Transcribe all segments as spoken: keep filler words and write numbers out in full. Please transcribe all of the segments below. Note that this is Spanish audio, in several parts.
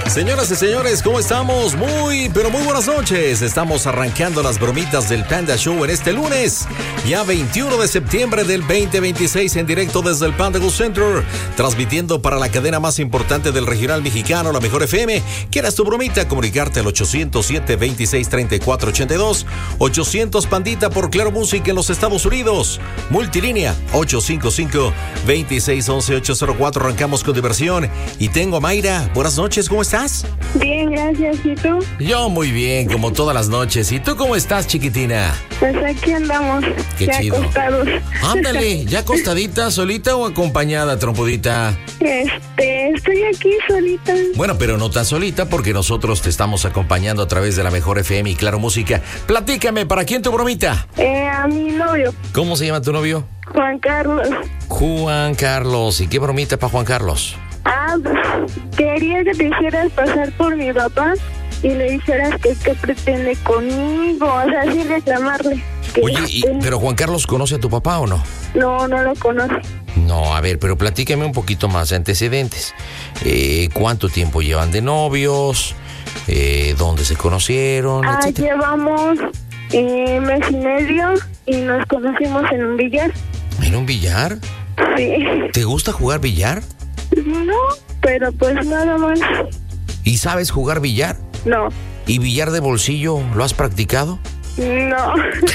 Señoras y señores, ¿cómo estamos? Muy, pero muy buenas noches. Estamos arrancando las bromitas del Panda Show en este lunes, ya veintiuno de septiembre del veinte veintiséis, en directo desde el Panda Go Center, transmitiendo para la cadena más importante del regional mexicano, la Mejor F M. ¿Quieres tu bromita? Comunicarte al ochocientos siete, veintiséis, treinta y cuatro ochenta y dos, ochocientos Pandita por Claro Music en los Estados Unidos. Multilínea ochocientos cincuenta y cinco, veintiséis once, ochocientos cuatro. Arrancamos con diversión. Y tengo a Mayra. Buenas noches, ¿cómo estás? Bien, gracias. ¿Y tú? Yo muy bien, como todas las noches. ¿Y tú cómo estás, chiquitina? Pues aquí andamos. Qué ya chido. acostados. Ándale, ¿ya acostadita, solita o acompañada, trompudita? Este, estoy aquí solita. Bueno, pero no tan solita porque nosotros te estamos acompañando a través de la Mejor F M y Claro Música. Platícame, ¿para quién tu bromita? Eh, a mi novio, ¿Cómo se llama tu novio? Juan Carlos. Juan Carlos. ¿Y qué bromita para Juan Carlos? Ah, pues, quería que te hicieras pasar por mi papá y le dijeras que qué pretende conmigo, o sea, así reclamarle. Que, Oye, y- eh, ¿pero Juan Carlos conoce a tu papá o no? No, no lo conoce. No, a ver, pero platícame un poquito más de antecedentes. Eh, ¿Cuánto tiempo llevan de novios? Eh, ¿Dónde se conocieron? Ah, Etcétera. llevamos eh, mes y medio y nos conocimos en un billar. ¿En un billar? Sí. ¿Te gusta jugar billar? No, pero pues nada más. ¿Y sabes jugar billar? No, ¿Y billar de bolsillo lo has practicado? no,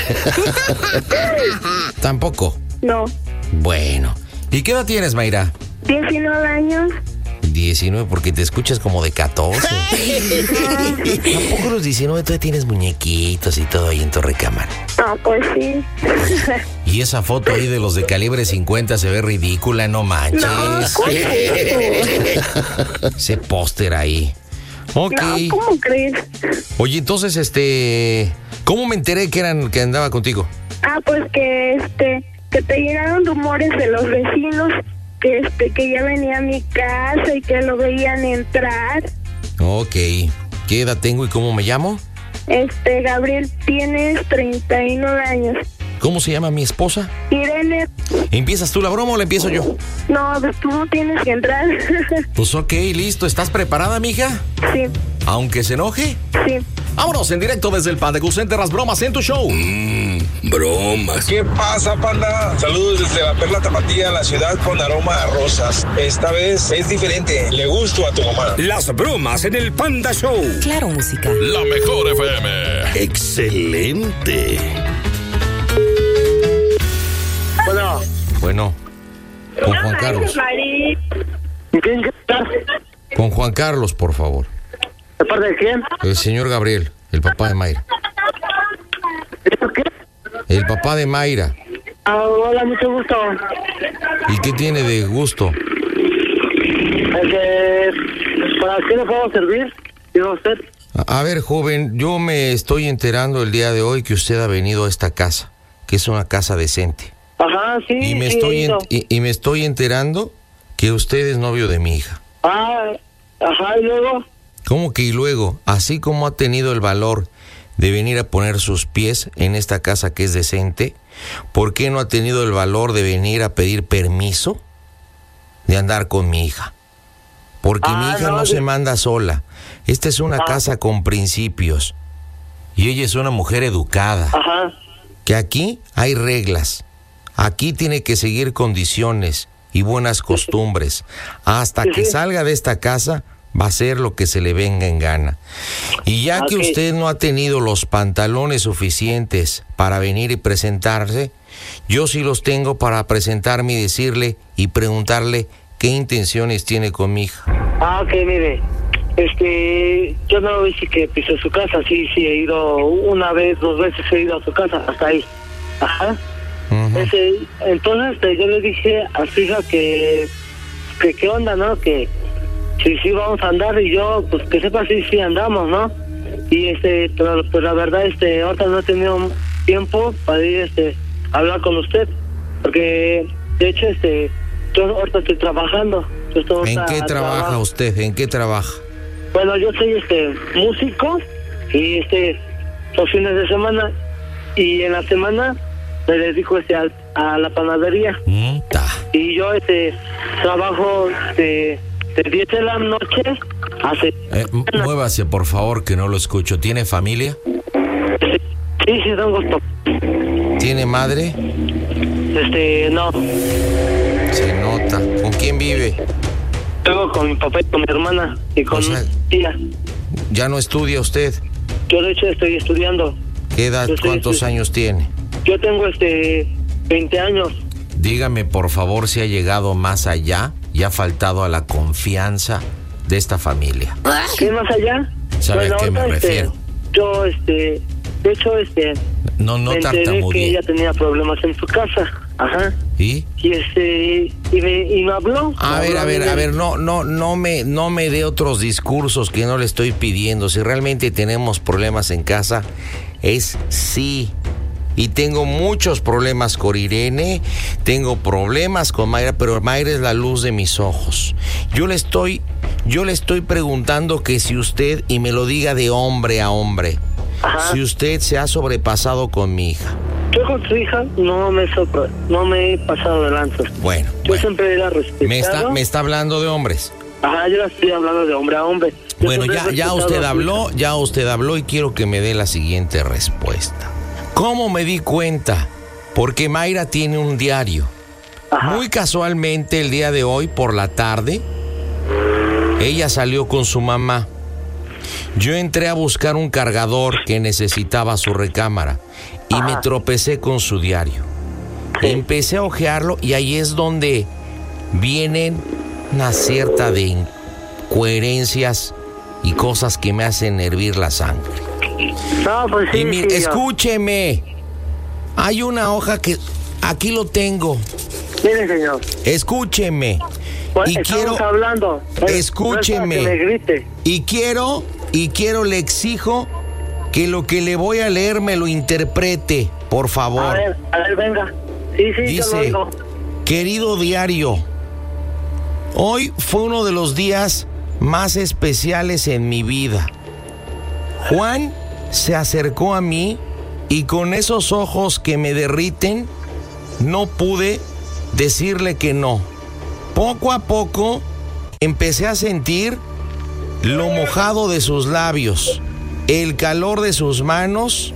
Tampoco. no. Bueno. ¿Y qué edad tienes, Mayra? diecinueve años. diecinueve, porque te escuchas como de catorce. Tampoco los diecinueve todavía tienes muñequitos y todo ahí en tu recámara. No, pues sí. Y esa foto ahí de los de calibre cincuenta se ve ridícula, no manches. No, ¿cuál es eso? Ese póster ahí. Ok. No, ¿cómo crees? Oye, entonces, este... ¿cómo me enteré que eran que andaba contigo? Ah, pues que este, que te llegaron rumores de los vecinos que este, que ya venía a mi casa y que lo veían entrar. Ok. ¿Qué edad tengo y cómo me llamo? Este, Gabriel, tienes treinta y nueve años. ¿Cómo se llama mi esposa? Irene, ¿Empiezas tú la broma o la empiezo yo? no, pues tú no tienes que entrar. Pues ok, listo. ¿Estás preparada, mija? Sí, Aunque se enoje. sí. Vámonos en directo desde el Panda Go Center, las bromas en tu show. Mmm, bromas. ¿Qué pasa, panda? Saludos desde la Perla Tapatía, la ciudad con aroma a rosas. Esta vez es diferente. Le gusto a tu mamá. Las bromas en el Panda Show. Claro Música. La Mejor F M. Excelente. Bueno, Bueno, con Juan Carlos. ¿quién está? Con Juan Carlos, por favor. ¿De parte de quién? El señor Gabriel, el papá de Mayra. ¿Esto qué? El papá de Mayra. Ah, hola, mucho gusto. ¿Y qué tiene de gusto? Este, ¿para qué le puedo servir? Diga usted. A, a ver, joven, yo me estoy enterando el día de hoy que usted ha venido a esta casa, que es una casa decente. Ajá, sí. Y me sí, estoy he en- ido. y, y me estoy enterando que usted es novio de mi hija. Ah, ajá, y luego. ¿Cómo que y luego, así como ha tenido el valor de venir a poner sus pies en esta casa que es decente, ¿por qué no ha tenido el valor de venir a pedir permiso de andar con mi hija? Porque Ah, mi hija no, no, se de- manda sola. Esta es una Ah. casa con principios. Y ella es una mujer educada. Ajá. Que aquí hay reglas. Aquí tiene que seguir condiciones y buenas costumbres. Hasta que Sí. salga de esta casa va a ser lo que se le venga en gana. Y ya que Ok. usted no ha tenido los pantalones suficientes para venir y presentarse, yo sí los tengo para presentarme y decirle y preguntarle qué intenciones tiene con mi hija. Ah, ok, mire. Este, yo no dije que pisé su casa, sí, sí, he ido una vez, dos veces he ido a su casa, hasta ahí. Ajá. Ujú. Ese, entonces este, yo le dije a su hija que, que qué onda, ¿no? Que sí, sí vamos a andar y yo, pues que sepa si sí andamos, ¿no? Y este, pero pues la verdad, este, ahorita no he tenido tiempo para ir, este, a hablar con usted, porque de hecho, este, yo ahorita estoy trabajando. Yo estoy ¿En ahorita qué al trabaja trabajo. usted? ¿En qué trabaja? Bueno, yo soy este músico y este los fines de semana y en la semana me dedico este a, a la panadería Mm, ta. y yo este trabajo este de diez de la noche a seis. Eh, muévase, por favor, que no lo escucho. ¿Tiene familia? Sí, sí, tengo gusto. ¿Tiene madre? Este, no. Se nota. ¿Con quién vive? Tengo con mi papá y con mi hermana y con O sea, mi tía. ¿Ya no estudia usted? Yo, de hecho, estoy estudiando. ¿Qué edad, Yo estoy cuántos estu- años tiene? Yo tengo, este, veinte años. Dígame, por favor, si ha llegado más allá y ha faltado a la confianza de esta familia. ¿Qué más allá? ¿Sabe a qué me ahorita, este, refiero? Yo, este, de hecho, este, No, no me enteré que tartamudee. ella tenía problemas en su casa. Ajá. ¿Y? Y este, y me, y me habló. A me ver, habló a ver, de- a ver, no, no, no me, no me dé otros discursos que no le estoy pidiendo. Si realmente tenemos problemas en casa, es sí. Y tengo muchos problemas con Irene, tengo problemas con Mayra, pero Mayra es la luz de mis ojos. Yo le estoy, yo le estoy preguntando que si usted, y me lo diga de hombre a hombre, Ajá. si usted se ha sobrepasado con mi hija. Yo con su hija no me sopro, no me he pasado de lanza. Bueno, Yo bueno. siempre la respetado. Me está, me está hablando de hombres. Ajá, yo la estoy hablando de hombre a hombre. Yo Bueno, siempre he ya, ya respetado usted a su habló, hija. ya usted habló y quiero que me dé la siguiente respuesta. ¿Cómo me di cuenta? Porque Mayra tiene un diario. Ajá. Muy casualmente el día de hoy por la tarde, ella salió con su mamá. Yo entré a buscar un cargador que necesitaba su recámara y me Ajá. tropecé con su diario. Sí. Empecé a hojearlo y ahí es donde vienen una cierta de incoherencias y cosas que me hacen hervir la sangre. No, pues sí, Y mire, sí, yo- escúcheme, hay una hoja que aquí lo tengo. Mire, señor. Escúcheme. Pues Y estamos quiero, hablando. Es- escúcheme. no es para que me grite. y quiero, y quiero, le exijo que lo que le voy a leer me lo interprete, por A favor. ver, a ver, venga. Sí, sí, yo lo Dice, oigo. querido diario, hoy fue uno de los días más especiales en mi vida. Juan se acercó a mí y con esos ojos que me derriten, no pude decirle que no. Poco a poco empecé a sentir lo mojado de sus labios, el calor de sus manos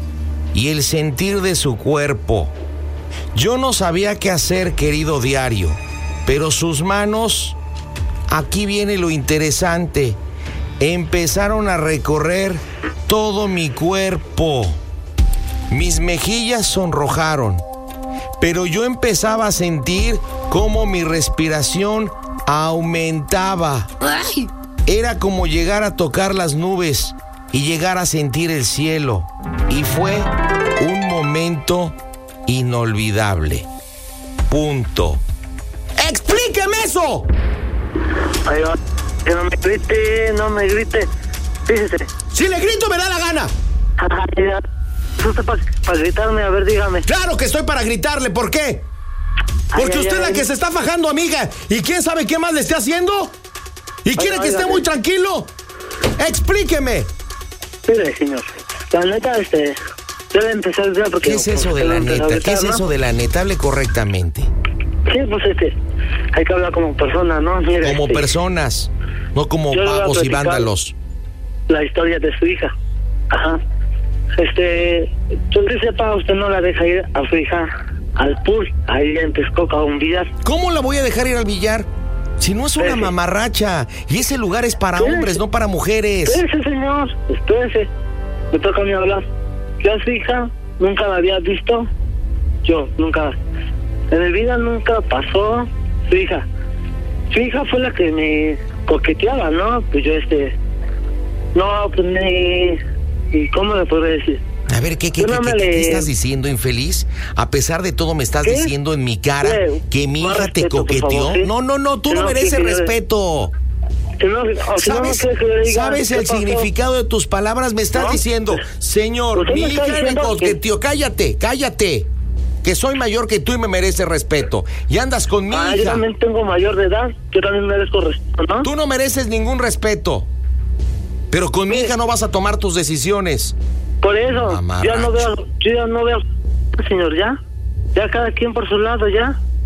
y el sentir de su cuerpo. Yo no sabía qué hacer, querido diario, pero sus manos, aquí viene lo interesante, empezaron a recorrer todo mi cuerpo. Mis mejillas sonrojaron, pero yo empezaba a sentir cómo mi respiración aumentaba. Era como llegar a tocar las nubes y llegar a sentir el cielo. Y fue un momento inolvidable. Punto. ¡Explíqueme eso! Ahí va. Que no me grite, no me grite. Fíjese. Si le grito me da la gana. Ajá, ya. Eso está para gritarme, a ver, dígame. Claro que estoy para gritarle, ¿por qué? Porque Ay, ay, usted es la ay. que se está fajando, amiga. ¿Y quién sabe qué más le esté haciendo? ¿Y quiere Oiga, que esté oiga, muy sí. tranquilo? Explíqueme. Mire, señor. La neta, este. Yo le empecé a decir porque. ¿Qué es eso de la neta? ¿Qué es eso de la neta? Hable correctamente. Sí, pues este. Hay que hablar como persona, ¿no? Mire, Como este, personas, no como Yo le voy a pavos y platicar. vándalos. La historia de su hija. Ajá. Este. Yo que sepa, usted no la deja ir a su hija al pool, ahí en Texcoco, a un billar. ¿Cómo la voy a dejar ir al billar? Si no es una Espérese. mamarracha. Y ese lugar es para Espérese. hombres, no para mujeres. Espérese, señor, espérese. Me toca a mí hablar. Yo a su hija nunca la había visto. Yo, nunca. En mi vida nunca pasó su hija. Su hija fue la que me coqueteaba, ¿no? Pues yo, este. No, pues me. ¿Y cómo le puedo decir? A ver, ¿qué, qué, Yo qué, no qué- me qué le- estás diciendo, infeliz? A pesar de todo, me estás ¿Qué? diciendo en mi cara ¿Qué? que mi Más hija te respeto, por coqueteó. favor, ¿sí? No, no, no, tú Que no no, mereces que- que- respeto. Si no, o si no, no ¿Sabes, quiere que le diga, ¿sabes ¿qué el pasó? significado de tus palabras? Me estás ¿No? diciendo, señor, Usted mi me está hija me diciendo coqueteó. Cállate, cállate. Que soy mayor que tú y me mereces respeto. Y andas con mi Ah, yo hija. también tengo mayor de edad. Yo también merezco respeto, ¿no? Tú no mereces ningún respeto. Pero con mi hija no vas a tomar tus decisiones. Por eso, Mamarracho. ya no veo, yo ya no veo, señor, ya. Ya cada quien por su lado, ya.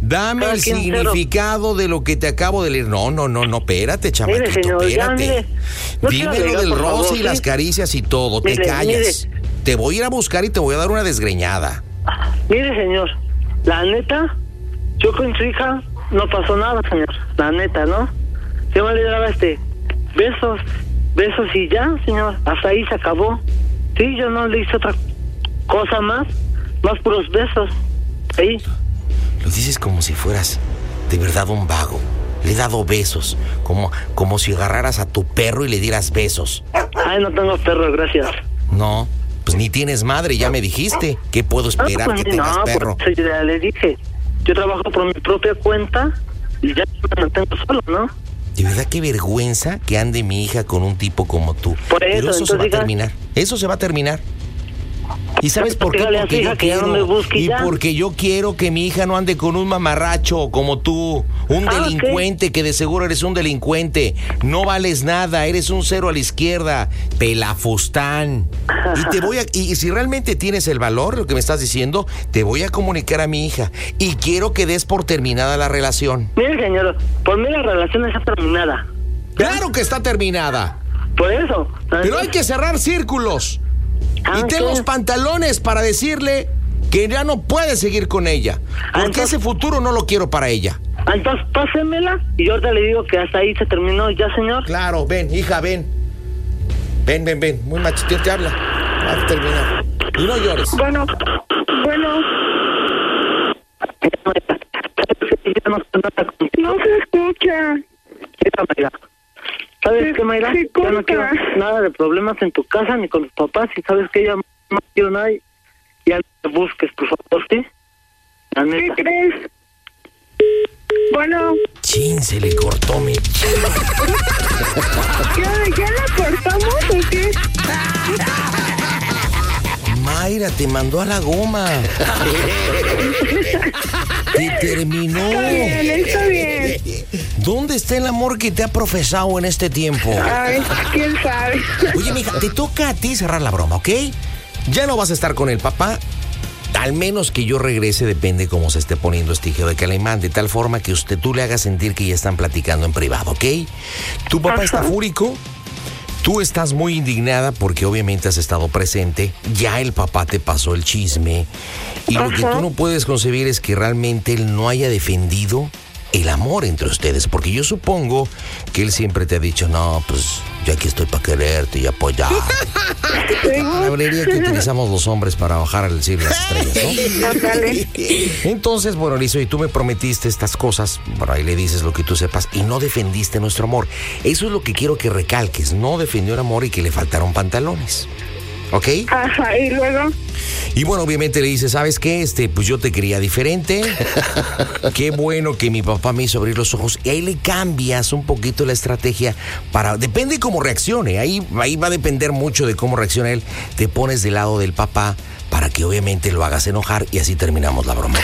Dame el significado cero. de lo que te acabo de leer. No, no, no, no, espérate, chamaquito, mire, señor, espérate. Ya, mire, no Dime lo del roce favor, y ¿sí? las caricias y todo. Mire, te callas. Mire. Te voy a ir a buscar y te voy a dar una desgreñada. Mire, señor, la neta, yo con su hija no pasó nada, señor. La neta, ¿no? Yo le daba este besos, besos y ya, señor. Hasta ahí se acabó. Sí, yo no le hice otra cosa más, más puros besos. Ahí. Lo dices como si fueras de verdad un vago. Le he dado besos, como, como si agarraras a tu perro y le dieras besos. Ay, no tengo perro, gracias. No, pues ni tienes madre, ya me dijiste. ¿Qué puedo esperar no, pues, que tengas no, perro? Pues, ya le dije, yo trabajo por mi propia cuenta y ya me mantengo solo, ¿no? De verdad, qué vergüenza que ande mi hija con un tipo como tú. Por eso, Pero eso entonces, se va a diga... terminar. Eso se va a terminar. ¿Y sabes por qué? Porque yo quiero, no y ya. porque yo quiero que mi hija no ande con un mamarracho como tú, un ah, delincuente, okay. que de seguro eres un delincuente, no vales nada, eres un cero a la izquierda, pelafustán. Y te voy a, y si realmente tienes el valor, lo que me estás diciendo, te voy a comunicar a mi hija y quiero que des por terminada la relación. Mire, señor, por mí la relación está terminada. ¿Ya? Claro que está terminada. Por eso. Pero hay que cerrar círculos. Ah, y tengo los pantalones para decirle que ya no puede seguir con ella. Porque entonces, ese futuro no lo quiero para ella. Entonces, pásemela y yo ahorita le digo que hasta ahí se terminó. ¿Ya, señor? Claro, ven, hija, ven. Ven, ven, ven. Muy machito, te habla. Va a terminar. Y no llores. Bueno, bueno. No se escucha. ¿Sabes qué, Mayra? Yo no quiero nada de problemas en tu casa ni con los papás. Y sabes que ella no quiero nada. Y ya no te busques, por favor, ¿sí? ¿Qué crees? Bueno. Chin, se le cortó mi... ¿Ya, ¿Ya la cortamos o qué? Mayra, te mandó a la goma. Te terminó. Está bien, está bien. ¿Dónde está el amor que te ha profesado en este tiempo? Ay, quién sabe. Oye, mija, te toca a ti cerrar la broma, ¿ok? Ya no vas a estar con el papá. Al menos que yo regrese, depende cómo se esté poniendo este hijo de Calimán, de tal forma que usted tú le hagas sentir que ya están platicando en privado, ¿ok? Tu papá Ajá. está fúrico. Tú estás muy indignada porque obviamente has estado presente, ya el papá te pasó el chisme y Ajá. lo que tú no puedes concebir es que realmente él no haya defendido el amor entre ustedes, porque yo supongo que él siempre te ha dicho, no, pues yo aquí estoy para quererte y apoyar. La palabrería que utilizamos los hombres para bajar al cielo las estrellas, ¿no? Entonces, bueno, Lizo, y tú me prometiste estas cosas, bueno, ahí le dices lo que tú sepas, y no defendiste nuestro amor. Eso es lo que quiero que recalques, no defendió el amor y que le faltaron pantalones. ¿Ok? Ajá, y luego... Y bueno, obviamente le dice, ¿sabes qué? Este, pues yo te quería diferente. Qué bueno que mi papá me hizo abrir los ojos. Y ahí le cambias un poquito la estrategia para... Depende cómo reaccione. Ahí, ahí va a depender mucho de cómo reaccione él. Te pones del lado del papá para que obviamente lo hagas enojar y así terminamos la broma,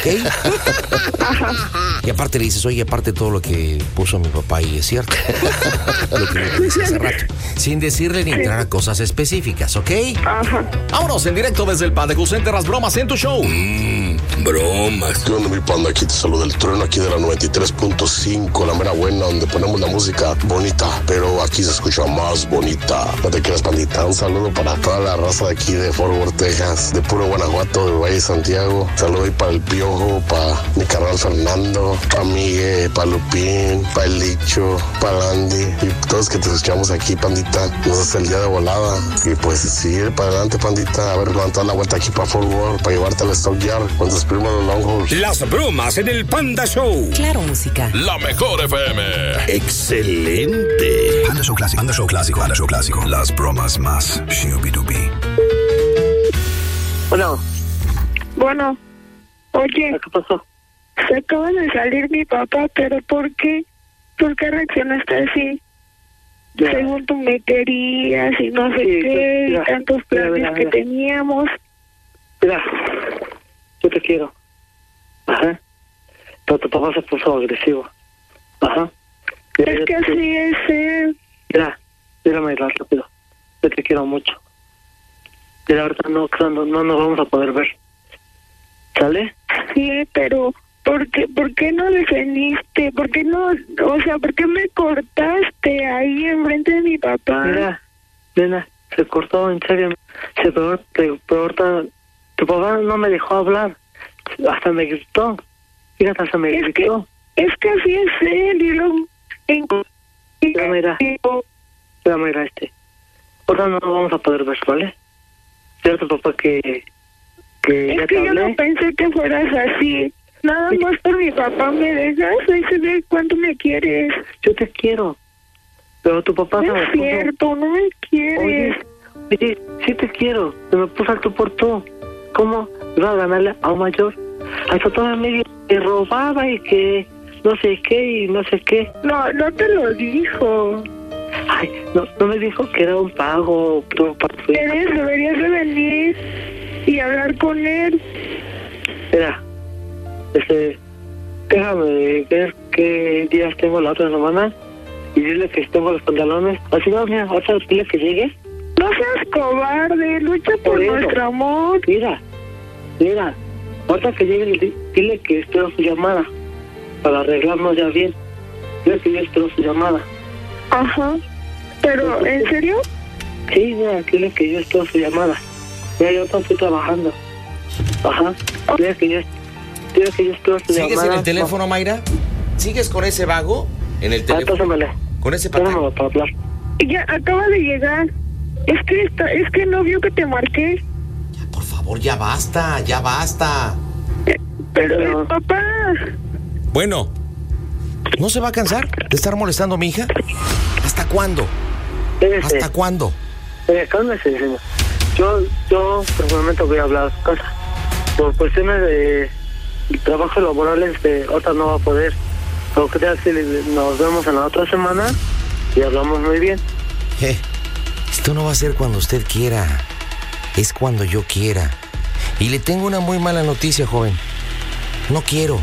¿ok? Y aparte le dices, oye, aparte todo lo que puso mi papá ahí es cierto. Lo que le dije hace rato. Sin decirle ni entrar a cosas específicas, ¿ok? Ajá. Vámonos en directo desde el Panda Cool Center, las bromas en tu show. Mmm, bromas. ¿Qué onda, mi panda? Aquí te saluda el trueno aquí de la noventa y tres punto cinco, la mera buena, donde ponemos la música bonita, pero aquí se escucha más bonita. No te quieras, pandita. Un saludo para toda la raza de aquí de Fort Worth, Texas, de puro Guanajuato, de Valle Santiago. Saludo ahí para el Piojo, para mi carnal Fernando, para Miguel, para Lupín, para el Licho, para Landy y todos que te escuchamos aquí, pandita. Nos hace el día de volada. Y pues sigue para adelante, pandita. A ver, levantad la vuelta aquí para Fort Worth, para llevarte al Stockyard con tus primos los Longhorns. Las bromas en el Panda Show. Claro, música. La mejor F M. Excelente. Panda Show clásico, Panda Show clásico, Panda Show clásico. Las bromas más shubidubi. Bueno. Bueno. Oye. ¿Qué pasó? Se acaba de salir mi papá, pero ¿por qué? ¿Por qué reaccionaste así? Ya. Según tú me querías y no sé sí, qué, mira, y tantos planes mira, mira, que mira. teníamos. Mira, yo te quiero. Ajá. Pero tu papá se puso agresivo. Ajá. Mira, es que así te... es él. Mira, mírame rápido. Yo te quiero mucho. Mira, ahorita no, no, no nos vamos a poder ver. ¿Sale? Sí, pero ¿por qué, ¿por qué no defendiste? ¿Por qué no, o sea, por qué me cortaste ahí enfrente de mi papá? Mira, nena, se cortó, en serio, se peor, peor, tu papá no me dejó hablar, hasta me gritó, fíjate, hasta me es gritó. Que, es que así es él, y lo... En... Mira, mira, mira, mira, este, ahora no lo vamos a poder ver, ¿vale? Cierto, papá, que... que es ya que te yo hablé. no pensé que fueras así. Nada más por mi papá me dejas. Ahí se ve cuánto me quieres. Yo te quiero. Pero tu papá... No se es me puso... cierto, no me quieres. Oye, oye, sí te quiero. Se me puso alto por tú. ¿Cómo iba a ganarle a un mayor? Hasta todavía medio que robaba y que no sé qué y no sé qué. No, no te lo dijo. Ay, no, no me dijo que era un pago. Pero para su hija. Eres, deberías de venir y hablar con él. Mira, este, déjame ver qué días tengo la otra semana y dile que tengo los pantalones. Así no, mira, otra dile que llegue. No seas cobarde, lucha por, Por eso. nuestro amor. Mira, mira, ahorita que llegue, di- dile que espero su llamada para arreglarnos ya bien. Dile que yo espero su llamada. Ajá. Pero, ¿en serio? Sí, mira, dile que yo espero su llamada. Mira, yo estoy trabajando. Ajá. Dile que yo, dile que yo espero su llamada. ¿Sigues en el teléfono, Mayra? ¿Sigues con ese vago en el Ah, teléfono? pásamele. Con ese patán. Pásamelo para hablar. Ya acaba de llegar. Es que está, es que no vio que te marqué. Ya, por favor, ya basta, ya basta. Pero, Pero- eh, papá. Bueno, ¿no se va a cansar de estar molestando a mi hija? ¿Hasta cuándo? Espérese. ¿Hasta cuándo? Eh, cálmese, señor. Yo, yo personalmente voy a hablar a su casa. Por cuestiones de trabajo laborales, de otra no va a poder. Pero que tal si nos vemos en la otra semana y hablamos muy bien. Eh, esto no va a ser cuando usted quiera, es cuando yo quiera. Y le tengo una muy mala noticia, joven. No quiero.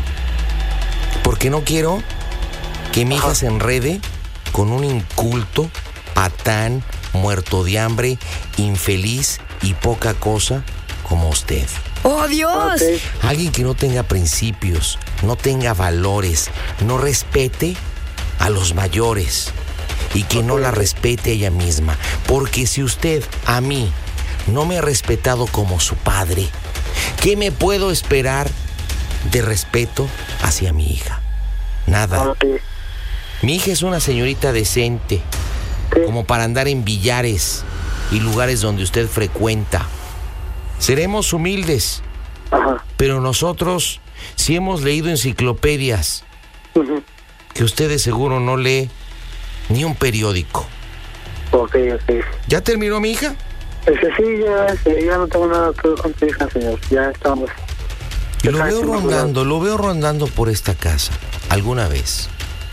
Porque no quiero que mi hija se enrede con un inculto, patán, muerto de hambre, infeliz y poca cosa como usted. ¡Oh, Dios! Ok. Alguien que no tenga principios, no tenga valores, no respete a los mayores y que no la respete a ella misma. Porque si usted a mí no me ha respetado como su padre, ¿qué me puedo esperar de respeto hacia mi hija? Nada. Ok. Mi hija es una señorita decente, Sí. como para andar en billares y lugares donde usted frecuenta. Seremos humildes, Ajá. pero nosotros sí hemos leído enciclopedias Ujú. que usted de seguro no lee ni un periódico. Ok, ok. ¿Ya terminó mi hija? Este, sí, ya, este, ya no tengo nada que ver con tu hija, señor. Ya estamos. Y lo Está veo bien, rondando, lo veo rondando por esta casa, alguna vez.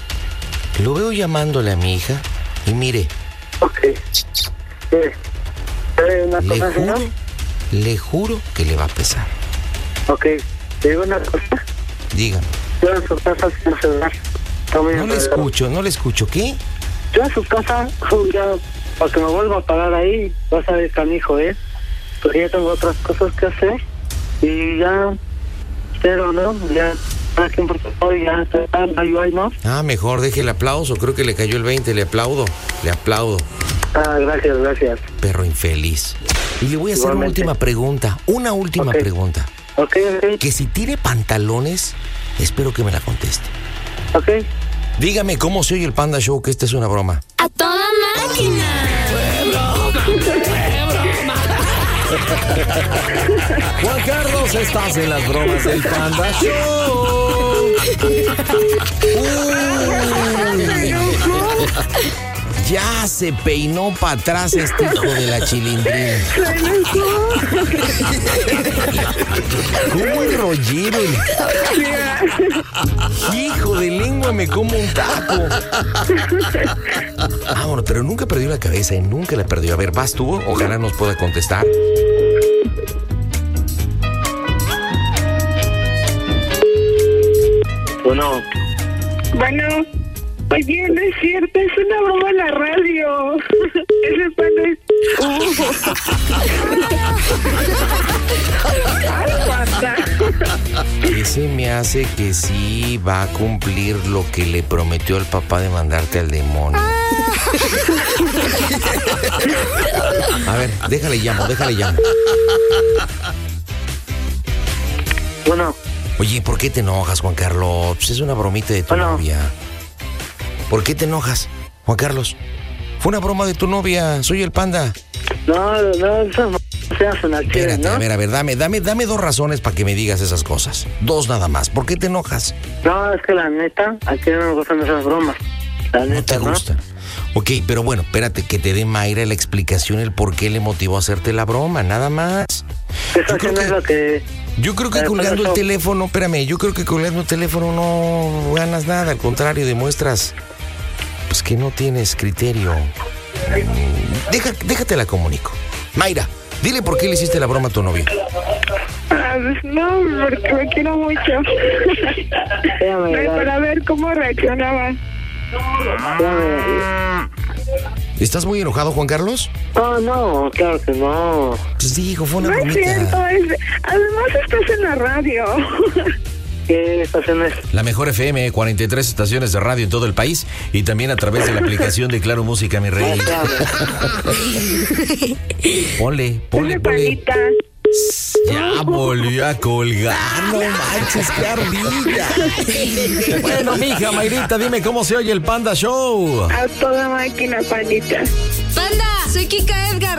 Lo veo llamándole a mi hija y mire, Ok. Eh, ¿sabe una le cosa, señor? juro, le juro que le va a pesar. Ok. ¿Te digo una cosa? Dígame. Yo en su casa sin celular. Está muy No le enredado. escucho, no le escucho. ¿Qué? Yo en su casa, ya, para que me vuelva a parar ahí, vas a ver canijo, ¿eh? Porque ya tengo otras cosas que hacer. Y ya, pero no, ya, cada quien por su lado, ya está, ahí, ahí, ¿no? Ah, mejor deje el aplauso. Creo que le cayó el veinte. Le aplaudo. Le aplaudo. Ah, gracias, gracias. Perro infeliz. Y le voy a hacer una Igualmente. última pregunta. Una última Ok. pregunta. Ok, ok, Que si tiene pantalones, espero que me la conteste. ok. Dígame cómo se oye el Panda Show, que esta es una broma. ¡A toda máquina! Juan Carlos, estás en las bromas del Panda Show. Uy. Ya se peinó para atrás este hijo de la chilindrina. ¿Cómo el rollero? Hijo de lengua, me como un taco. Ah, bueno, pero nunca perdió la cabeza y nunca la perdió. A ver, vas tú, ojalá nos pueda contestar. Bueno, Bueno, oye, no es cierto, es una broma en la radio. Ese pan es... Uh. Ay, panda. Que se me hace que sí va a cumplir lo que le prometió el papá de mandarte al demonio. A ver, déjale llamo, déjale llamo. Bueno. Oye, ¿por qué te enojas, Juan Carlos? Pues es una bromita de tu bueno. novia. ¿Por qué te enojas, Juan Carlos? Fue una broma de tu novia, soy el Panda. No, no, esas no se hacen al chile, Espérate, ¿no? a ver, a ver, dame, dame, dame dos razones para que me digas esas cosas. Dos nada más. ¿Por qué te enojas? No, es que la neta, aquí no me gustan esas bromas. La No neta, te gusta. ¿no? Ok, pero bueno, espérate, que te dé Mayra la explicación, el por qué le motivó a hacerte la broma, nada más. Eso sí no es lo que... Yo creo que Pero colgando el eso- teléfono, espérame, yo creo que colgando el teléfono no ganas nada, al contrario, demuestras pues que no tienes criterio. Mm, Deja, déjate la comunico. Mayra, dile por qué le hiciste la broma a tu novia. Ah, pues no, porque me quiero mucho. Déjame Ay, dar- para ver cómo reaccionaba. déjame- ¿Estás muy enojado, Juan Carlos? No, no, claro que no. Pues digo, fue una No es bromita. cierto, es... además estás en la radio. ¿Qué estación es? La mejor F M, cuarenta y tres estaciones de radio en todo el país y también a través de la aplicación de Claro Música, mi rey. Ponle, ponle, Dale, ponle. Panita. Ya volvió a colgar, no manches, qué ardilla. Bueno, mija, Mayrita, dime cómo se oye el Panda Show. A toda máquina, Panita. Panda, soy Kika Edgar.